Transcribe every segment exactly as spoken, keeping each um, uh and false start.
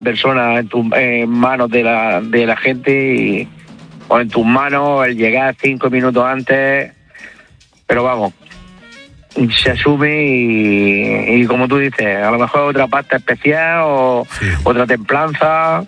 persona en, tu, en manos de la, de la gente y, o en tus manos el llegar cinco minutos antes, pero vamos, se asume y, y como tú dices, a lo mejor otra pasta especial o sí. otra templanza,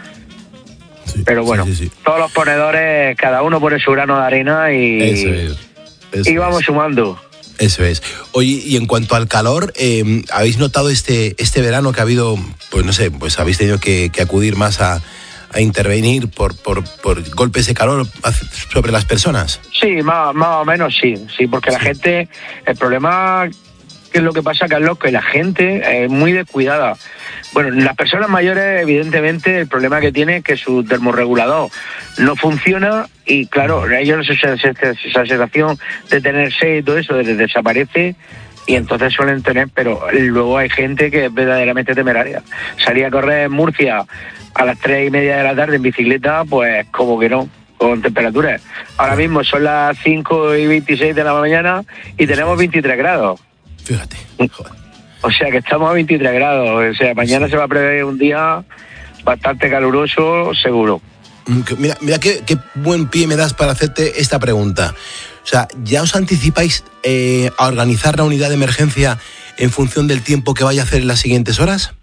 sí, pero bueno, sí, sí, sí. todos los ponedores, cada uno pone su grano de arena y, eso es, eso y vamos es. sumando. Eso es. Oye, y en cuanto al calor, eh, ¿habéis notado este este verano que ha habido, pues no sé, pues habéis tenido que, que acudir más a, a intervenir por, por, por golpes de calor sobre las personas? Sí, más, más o menos sí, sí, porque sí. la gente, el problema, ¿qué es lo que pasa, Carlos? Que la gente es muy descuidada. Bueno, las personas mayores, evidentemente, el problema que tiene es que su termorregulador no funciona y, claro, ellos esa, esa sensación de tener sed y todo eso desaparece y entonces suelen tener, pero luego hay gente que es verdaderamente temeraria. Salir a correr en Murcia a las tres y media de la tarde en bicicleta, pues como que no, con temperaturas. Ahora mismo son las cinco y veintiséis de la mañana y tenemos veintitrés grados. Fíjate, joder. O sea que estamos a veintitrés grados, o sea, mañana sí. se va a prever un día bastante caluroso, seguro. Mira, mira qué, qué buen pie me das para hacerte esta pregunta. O sea, ¿ya os anticipáis eh, a organizar la unidad de emergencia en función del tiempo que vaya a hacer en las siguientes horas?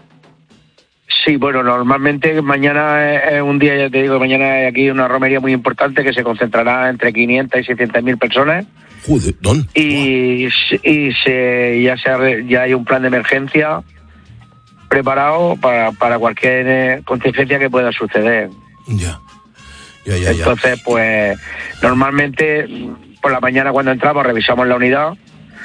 Sí, bueno, normalmente mañana es un día, ya te digo, mañana hay aquí una romería muy importante que se concentrará entre quinientas y seiscientas mil personas. Joder, ¿dónde? Y, y se, ya, se, ya hay un plan de emergencia preparado para, para cualquier contingencia que pueda suceder. Ya, ya, ya. Entonces, ya. pues, normalmente por la mañana cuando entramos revisamos la unidad,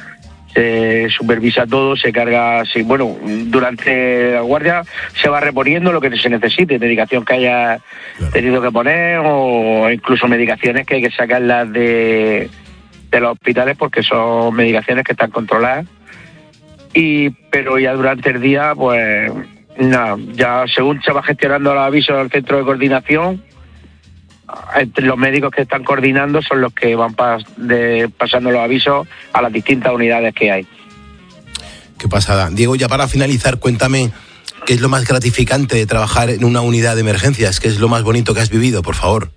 se supervisa todo, se carga, sí, bueno, durante la guardia se va reponiendo lo que se necesite, medicación que haya claro. tenido que poner o incluso medicaciones que hay que sacarlas de... de los hospitales porque son medicaciones que están controladas y pero ya durante el día pues nada, ya según se va gestionando los avisos del centro de coordinación, entre los médicos que están coordinando son los que van pas, de, pasando los avisos a las distintas unidades que hay. Qué pasada. Diego, ya para finalizar, cuéntame qué es lo más gratificante de trabajar en una unidad de emergencias, qué es lo más bonito que has vivido, por favor.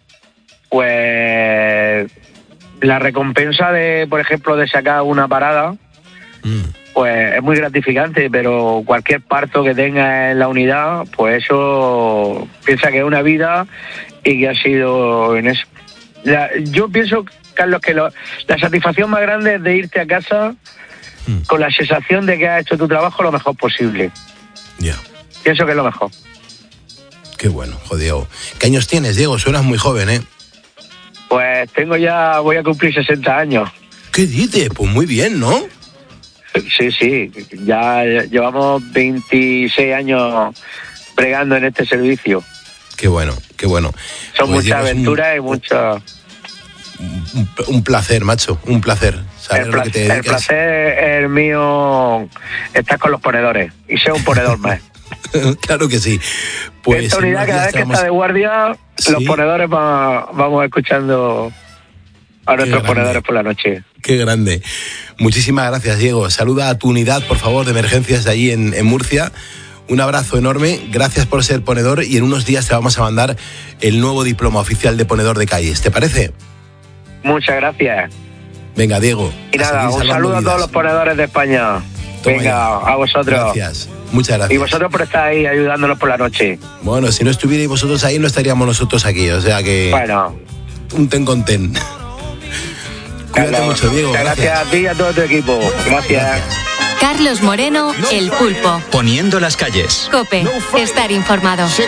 Pues la recompensa de, por ejemplo, de sacar una parada, mm. pues es muy gratificante, pero cualquier parto que tenga en la unidad, pues eso piensa que es una vida y que ha sido en eso. La, yo pienso, Carlos, que lo, la satisfacción más grande es de irte a casa mm. con la sensación de que has hecho tu trabajo lo mejor posible. Ya. Yeah. Pienso que es lo mejor. Qué bueno, joder. ¿Qué años tienes, Diego? Suenas muy joven, ¿eh? Pues tengo ya, voy a cumplir sesenta años. ¿Qué dices? Pues muy bien, ¿no? Sí, sí, ya llevamos veintiséis años bregando en este servicio. Qué bueno, qué bueno. Son pues muchas aventuras un, y muchas... Un, un placer, macho, un placer. Saber el, placer, lo que te dedicas. El placer es el mío, estar con los ponedores y ser un ponedor más. Claro que sí. Pues esta unidad, cada vez que está de guardia, ¿sí? los ponedores va, vamos escuchando a nuestros ponedores por la noche. Qué grande. Muchísimas gracias, Diego. Saluda a tu unidad, por favor, de emergencias de allí en, en Murcia. Un abrazo enorme. Gracias por ser ponedor y en unos días te vamos a mandar el nuevo diploma oficial de ponedor de calles. ¿Te parece? Muchas gracias. Venga, Diego. Y nada, un saludo vidas. a todos los ponedores de España. Toma Venga, ya. a vosotros. Gracias. Muchas gracias. Y vosotros por estar ahí ayudándonos por la noche. Bueno, si no estuvierais vosotros ahí, no estaríamos nosotros aquí. O sea que... Bueno. Un ten con ten. Cuídate Carlos, mucho, Diego. Gracias. gracias a ti y a todo tu equipo. Gracias. gracias. Carlos Moreno, El Pulpo. Poniendo las calles. COPE. Estar informado.